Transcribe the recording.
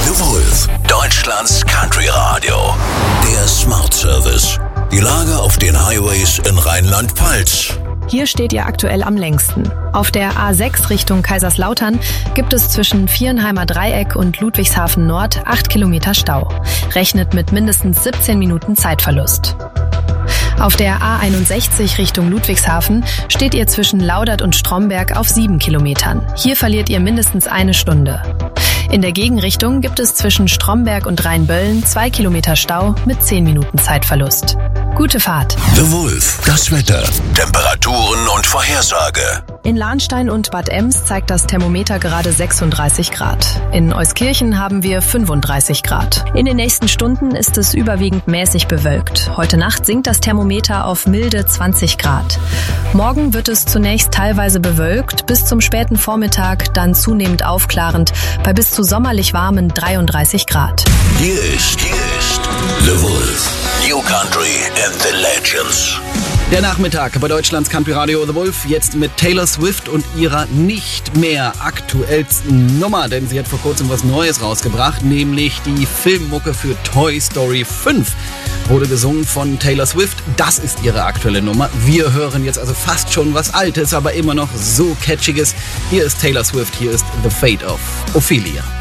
The Wolf, Deutschlands Country Radio. Der Smart Service. Die Lage auf den Highways in Rheinland-Pfalz. Hier steht ihr aktuell am längsten. Auf der A6 Richtung Kaiserslautern gibt es zwischen Vierenheimer Dreieck und Ludwigshafen Nord 8 Kilometer Stau. Rechnet mit mindestens 17 Minuten Zeitverlust. Auf der A61 Richtung Ludwigshafen steht ihr zwischen Laudert und Stromberg auf 7 Kilometern. Hier verliert ihr mindestens eine Stunde. In der Gegenrichtung gibt es zwischen Stromberg und Rheinböllen 2 Kilometer Stau mit 10 Minuten Zeitverlust. Gute Fahrt. The Wolf, das Wetter, Temperaturen und Vorhersage. In Lahnstein und Bad Ems zeigt das Thermometer gerade 36 Grad. In Euskirchen haben wir 35 Grad. In den nächsten Stunden ist es überwiegend mäßig bewölkt. Heute Nacht sinkt das Thermometer auf milde 20 Grad. Morgen wird es zunächst teilweise bewölkt, bis zum späten Vormittag dann zunehmend aufklarend bei bis zu sommerlich warmen 33 Grad. Hier ist The Wolf. New Country and the Legends. Der Nachmittag bei Deutschlands Country Radio The Wolf, jetzt mit Taylor Swift und ihrer nicht mehr aktuellsten Nummer, denn sie hat vor kurzem was Neues rausgebracht, nämlich die Filmmucke für Toy Story 5. Wurde gesungen von Taylor Swift, das ist ihre aktuelle Nummer. Wir hören jetzt also fast schon was Altes, aber immer noch so Catchiges. Hier ist Taylor Swift, hier ist The Fate of Ophelia.